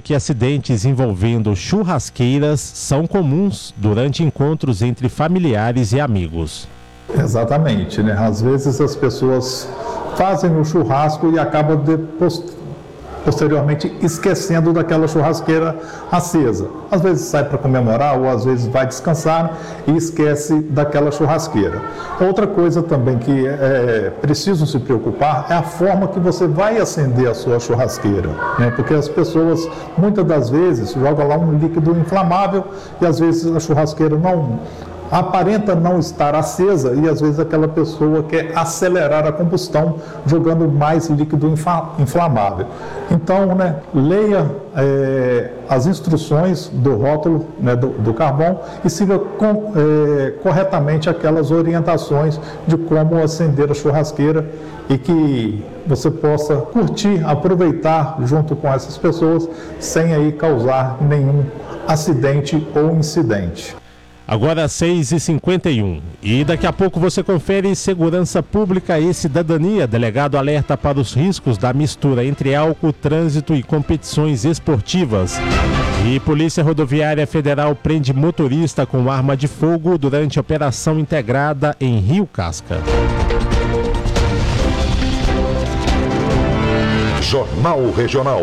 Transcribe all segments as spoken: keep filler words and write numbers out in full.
que acidentes envolvendo churrasqueiras são comuns durante encontros entre familiares e amigos. Exatamente, né? Às vezes as pessoas fazem o churrasco e acabam depois, posteriormente esquecendo daquela churrasqueira acesa. Às vezes sai para comemorar ou às vezes vai descansar e esquece daquela churrasqueira. Outra coisa também que é preciso se preocupar é a forma que você vai acender a sua churrasqueira, né? Porque as pessoas muitas das vezes jogam lá um líquido inflamável e às vezes a churrasqueira não aparenta não estar acesa e às vezes aquela pessoa quer acelerar a combustão jogando mais líquido inflamável. Então, né, leia é, as instruções do rótulo, né, do, do carvão e siga com, é, corretamente aquelas orientações de como acender a churrasqueira e que você possa curtir, aproveitar junto com essas pessoas sem aí causar nenhum acidente ou incidente. Agora seis e cinquenta e um e daqui a pouco você confere Segurança Pública e Cidadania. Delegado alerta para os riscos da mistura entre álcool, trânsito e competições esportivas. E Polícia Rodoviária Federal prende motorista com arma de fogo durante operação integrada em Rio Casca. Jornal Regional.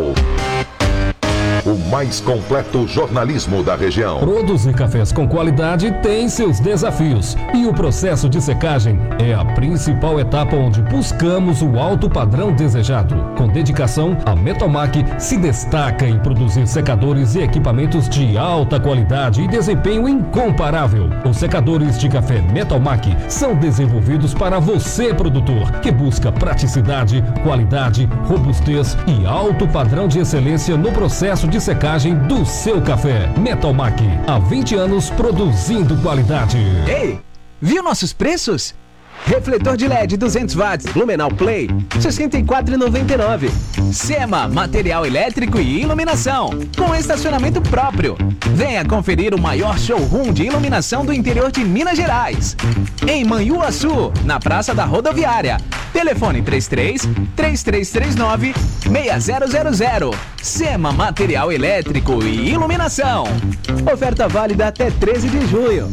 O mais completo jornalismo da região. Produzir cafés com qualidade tem seus desafios e o processo de secagem é a principal etapa onde buscamos o alto padrão desejado. Com dedicação, a Metalmac se destaca em produzir secadores e equipamentos de alta qualidade e desempenho incomparável. Os secadores de café Metalmac são desenvolvidos para você, produtor, que busca praticidade, qualidade, robustez e alto padrão de excelência no processo de de secagem do seu café. Metalmac, há vinte anos produzindo qualidade. Ei, viu nossos preços? Refletor de L E D duzentos watts Lumenau Play, sessenta e quatro reais e noventa e nove centavos. SEMA, material elétrico e iluminação, com estacionamento próprio. Venha conferir o maior showroom de iluminação do interior de Minas Gerais. Em Manhuaçu, na Praça da Rodoviária. Telefone três três, três três três nove, seis zero zero zero. SEMA, material elétrico e iluminação. Oferta válida até treze de junho.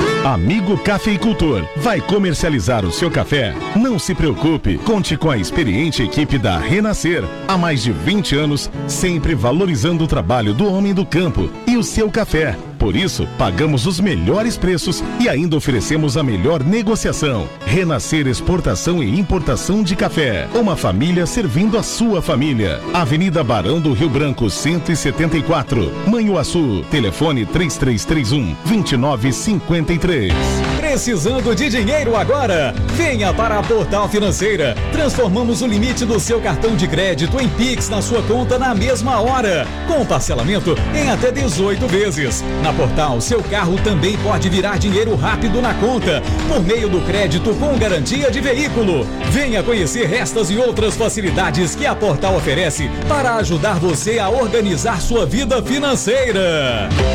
Amigo cafeicultor, vai comercializar o seu café? Não se preocupe, conte com a experiente equipe da Renascer. Há mais de vinte anos, sempre valorizando o trabalho do homem do campo e o seu café. Por isso, pagamos os melhores preços e ainda oferecemos a melhor negociação. Renascer Exportação e Importação de Café. Uma família servindo a sua família. Avenida Barão do Rio Branco, cento e setenta e quatro. Manhuaçu. Telefone três três três um, dois nove cinco três. Precisando de dinheiro agora? Venha para a Portal Financeira. Transformamos o limite do seu cartão de crédito em Pix na sua conta na mesma hora. Com parcelamento em até dezoito vezes. Na Portal, seu carro também pode virar dinheiro rápido na conta, por meio do crédito com garantia de veículo. Venha conhecer estas e outras facilidades que a Portal oferece para ajudar você a organizar sua vida financeira.